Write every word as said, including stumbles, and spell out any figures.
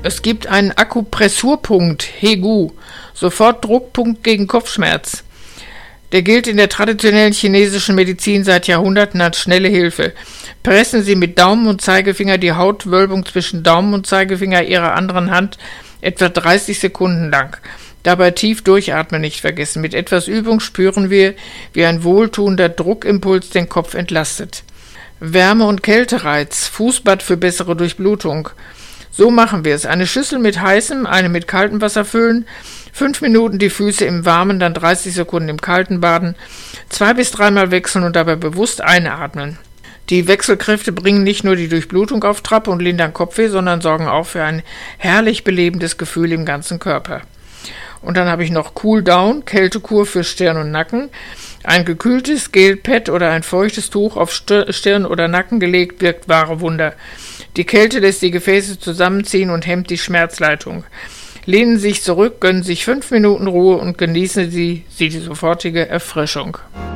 Es gibt einen Akupressurpunkt, Hegu, Sofortdruckpunkt gegen Kopfschmerz. Der gilt in der traditionellen chinesischen Medizin seit Jahrhunderten als schnelle Hilfe. Pressen Sie mit Daumen und Zeigefinger die Hautwölbung zwischen Daumen und Zeigefinger Ihrer anderen Hand etwa dreißig Sekunden lang. Dabei tief durchatmen nicht vergessen. Mit etwas Übung spüren wir, wie ein wohltuender Druckimpuls den Kopf entlastet. Wärme- und Kältereiz, Fußbad für bessere Durchblutung. So machen wir es. Eine Schüssel mit heißem, eine mit kaltem Wasser füllen, fünf Minuten die Füße im warmen, dann dreißig Sekunden im kalten baden, zwei bis dreimal wechseln und dabei bewusst einatmen. Die Wechselkräfte bringen nicht nur die Durchblutung auf Trab und lindern Kopfweh, sondern sorgen auch für ein herrlich belebendes Gefühl im ganzen Körper. Und dann habe ich noch Cool Down, Kältekur für Stirn und Nacken. Ein gekühltes Gelpad oder ein feuchtes Tuch auf Stirn oder Nacken gelegt wirkt wahre Wunder. Die Kälte lässt die Gefäße zusammenziehen und hemmt die Schmerzleitung. Lehnen Sie sich zurück, gönnen sich fünf Minuten Ruhe und genießen Sie, Sie die sofortige Erfrischung.